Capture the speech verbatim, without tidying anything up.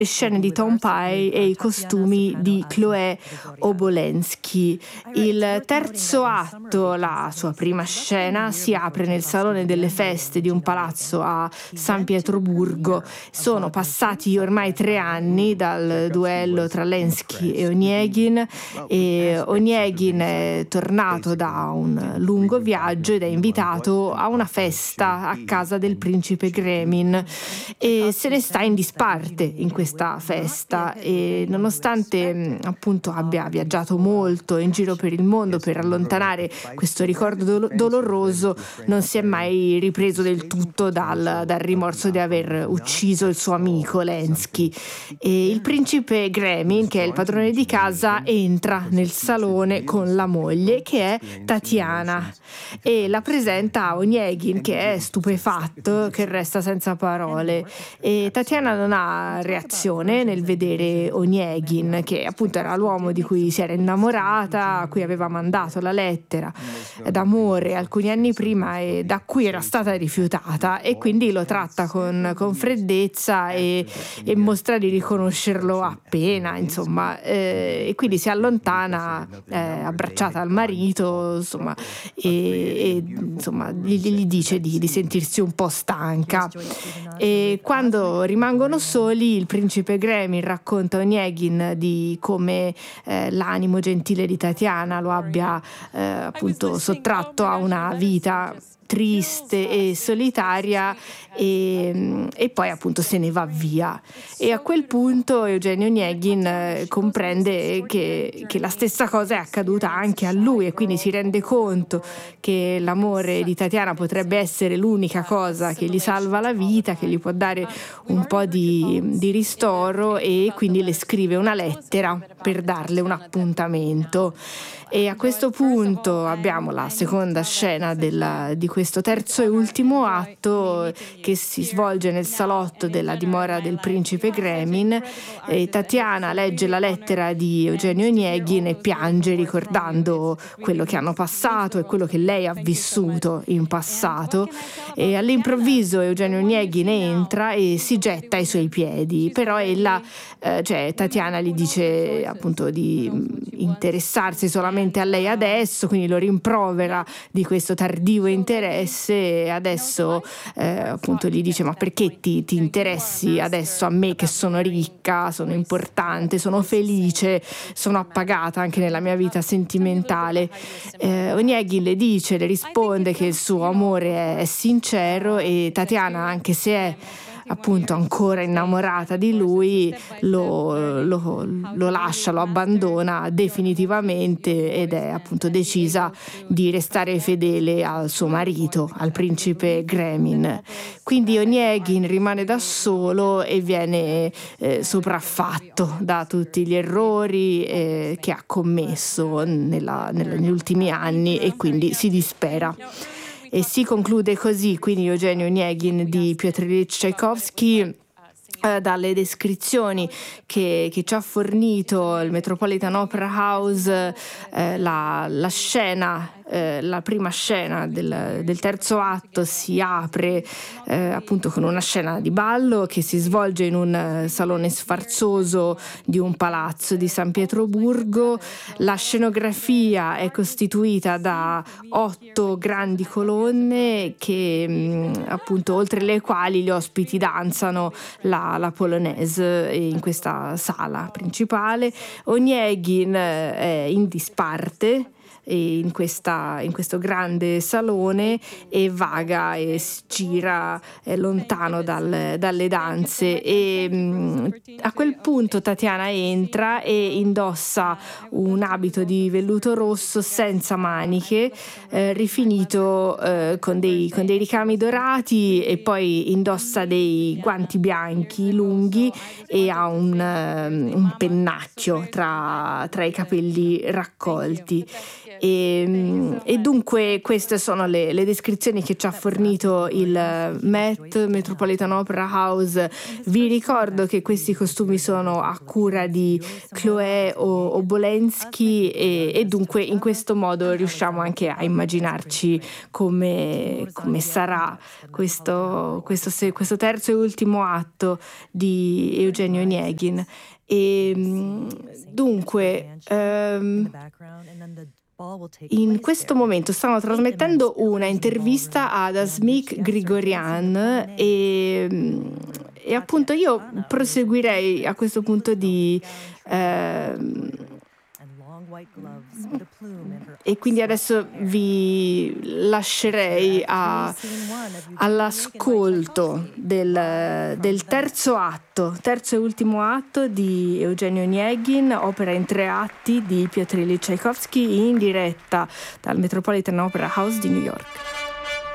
scene di Tom Pye e i costumi di Chloé Obolensky. Il terzo atto, la sua prima scena, si apre nel salone delle feste di un palazzo a San Pietroburgo. Sono passati ormai tre anni dal duello tra Lenski e Onegin e Onegin è tornato da un lungo viaggio ed è invitato a una festa a casa del principe Gremin e se ne sta in disparte in questa festa e nonostante appunto abbia viaggiato molto in giro per il mondo per allontanare questo ricordo do- doloroso, non si è mai ripreso del tutto dal, dal rimorso di aver ucciso il suo amico Lenski. E il principe Gremin, che è il padrone di casa, entra nel salone con la moglie, che è Tatiana, e la presenta a Onegin, che è stupefatto, che resta senza parole. E Tatiana non ha reazione nel vedere Onegin, che appunto era l'uomo di cui si era innamorata, a cui aveva mandato la lettera d'amore alcuni anni prima e da cui era stata rifiutata, e quindi lo tratta con, con freddezza e, e mostra di riconoscerlo appena, insomma, eh, e quindi si allontana eh, abbracciata al marito, insomma, e, e insomma gli, gli dice di, di sentirsi un po' stanca. E quando rimangono soli, il principe Gremin racconta a Onegin di come eh, l'animo gentile di Tatiana lo abbia eh, appunto sottratto a una vita triste e solitaria e, e poi appunto se ne va via. E a quel punto Eugenio Onegin eh, comprende che, che la stessa cosa è accaduta anche a lui e quindi si rende conto che l'amore di Tatiana potrebbe essere l'unica cosa che gli salva la vita, che gli può dare un po' di, di ristoro, e quindi le scrive una lettera per darle un appuntamento. E a questo punto abbiamo la seconda scena della, di questo terzo e ultimo atto, che si svolge nel salotto della dimora del principe Gremin. E Tatiana legge la lettera di Eugenio Onegin e piange ricordando quello che hanno passato e quello che lei ha vissuto in passato, e all'improvviso Eugenio Onegin entra e si getta ai suoi piedi, però ella, eh, cioè Tatiana gli dice appunto di interessarsi solamente a lei adesso, quindi lo rimprovera di questo tardivo interesse, e adesso eh, appunto gli dice: ma perché ti, ti interessi adesso a me che sono ricca, sono importante, sono felice, sono appagata anche nella mia vita sentimentale? eh, Onegin le dice, le risponde che il suo amore è, è sincero, e Tatiana, anche se è appunto ancora innamorata di lui, lo, lo, lo lascia, lo abbandona definitivamente ed è appunto decisa di restare fedele al suo marito, al principe Gremin. Quindi Onegin rimane da solo e viene eh, sopraffatto da tutti gli errori eh, che ha commesso nella, negli ultimi anni, e quindi si dispera. E si conclude così quindi Eugenio Onegin di Piotr Ilyich Tchaikovsky. Eh, dalle descrizioni che, che ci ha fornito il Metropolitan Opera House, eh, la, la scena eh, la prima scena del, del terzo atto si apre eh, appunto con una scena di ballo che si svolge in un salone sfarzoso di un palazzo di San Pietroburgo. La scenografia è costituita da otto grandi colonne che mh, appunto, oltre le quali gli ospiti danzano la, la polonaise in questa sala principale. Onegin è in disparte in, questa, in questo grande salone e vaga e si gira eh, lontano dal, dalle danze, e mh, a quel punto Tatiana entra e indossa un abito di velluto rosso senza maniche, eh, rifinito eh, con, dei, con dei ricami dorati, e poi indossa dei guanti bianchi lunghi e ha un, um, un pennacchio tra, tra i capelli raccolti. E, e dunque queste sono le, le descrizioni che ci ha fornito il Met, Metropolitan Opera House. Vi ricordo che questi costumi sono a cura di Chloé Obolensky e, e dunque in questo modo riusciamo anche a immaginarci come, come sarà questo, questo, questo terzo e ultimo atto di Eugenio Onegin. E dunque um, in questo momento stanno trasmettendo una intervista ad Asmik Grigorian e, e appunto io proseguirei a questo punto di eh, e quindi adesso vi lascerei a, all'ascolto del, del terzo atto, terzo e ultimo atto di Eugenio Onegin, opera in tre atti di Piotr Ilyich Tchaikovsky, in diretta dal Metropolitan Opera House di New York.